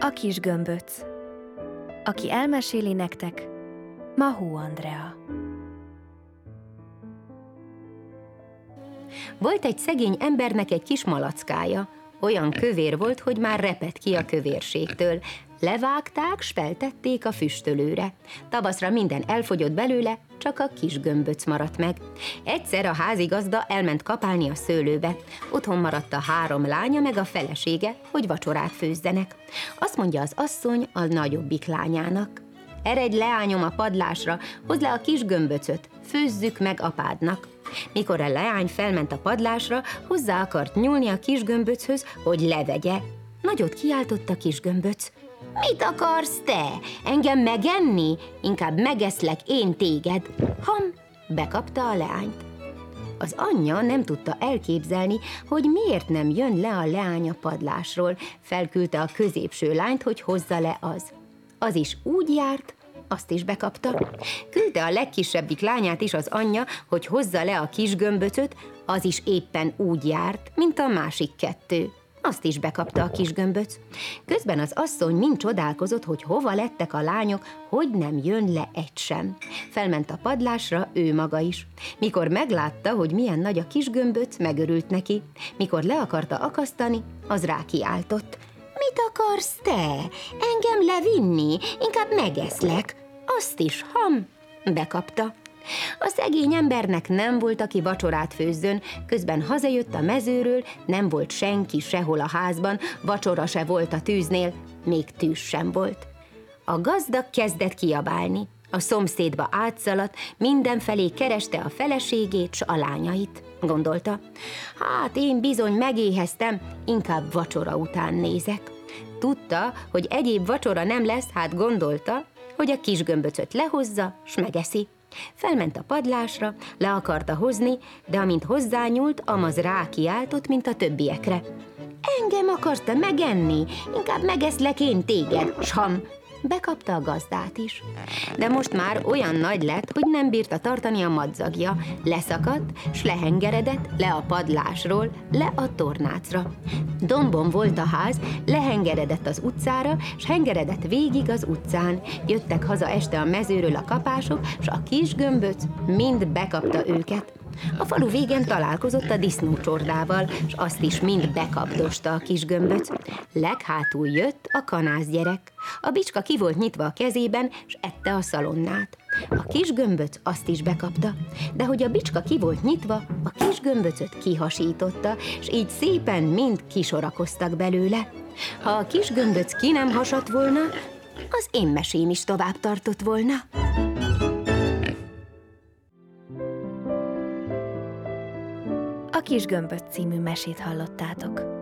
A kis gömböc. Aki elmeséli nektek, Mahó Andrea. Volt egy szegény embernek egy kis malackája. Olyan kövér volt, hogy már repett ki a kövérségtől. Levágták, s feltették a füstölőre. Tavaszra minden elfogyott belőle, csak a kis gömböc maradt meg. Egyszer a házigazda elment kapálni a szőlőbe. Otthon maradt a 3 lánya meg a felesége, hogy vacsorát főzzenek. Azt mondja az asszony a nagyobbik lányának: eredj, leányom, a padlásra, hozd le a kis gömböcöt, főzzük meg apádnak. Mikor a leány felment a padlásra, hozzá akart nyúlni a kis gömböchöz, hogy levegye. Nagyot kiáltott a kis gömböc: mit akarsz te? Engem megenni? Inkább megeszlek én téged. Ham! Bekapta a leányt. Az anyja nem tudta elképzelni, hogy miért nem jön le a leány a padlásról. Felküldte a középső lányt, hogy hozza le az. Az is úgy járt, azt is bekapta. Küldte a legkisebbik lányát is az anyja, hogy hozza le a kis gömböcöt, az is éppen úgy járt, mint a másik 2. Azt is bekapta a kis gömböc. Közben az asszony mind csodálkozott, hogy hova lettek a lányok, hogy nem jön le egy sem. Felment a padlásra ő maga is. Mikor meglátta, hogy milyen nagy a kis gömböc, megörült neki. Mikor le akarta akasztani, az rákiáltott: mit akarsz te? Engem levinni? Inkább megeszlek. Azt is, ham! Bekapta. A szegény embernek nem volt, aki vacsorát főzzön, közben hazajött a mezőről, nem volt senki sehol a házban, vacsora se volt a tűznél, még tűz sem volt. A gazda kezdett kiabálni. A szomszédba átszaladt, mindenfelé kereste a feleségét s a lányait. Gondolta: hát én bizony megéheztem, inkább vacsora után nézek. Tudta, hogy egyéb vacsora nem lesz, hát gondolta, hogy a kis gömböcöt lehozza, s megeszi. Felment a padlásra, le akarta hozni, de amint hozzányúlt, amaz rákiáltott, mint a többiekre: engem akarsz te megenni? Inkább megeszlek én téged, sam! Bekapta a gazdát is. De most már olyan nagy lett, hogy nem bírta tartani a madzagja. Leszakadt, s lehengeredett le a padlásról, le a tornácra. Dombon volt a ház, lehengeredett az utcára, s hengeredett végig az utcán. Jöttek haza este a mezőről a kapások, s a kis gömböc mind bekapta őket. A falu végén találkozott a disznócsordával, s azt is mind bekapdosta a kis gömböc. Leghátul jött a kanászgyerek. A bicska ki volt nyitva a kezében, s ette a szalonnát. A kis gömböc azt is bekapta, de hogy a bicska ki volt nyitva, a kis gömböcöt kihasította, s így szépen mind kisorakoztak belőle. Ha a kis gömböc ki nem hasadt volna, az én mesém is tovább tartott volna. A kis gömböc című mesét hallottátok.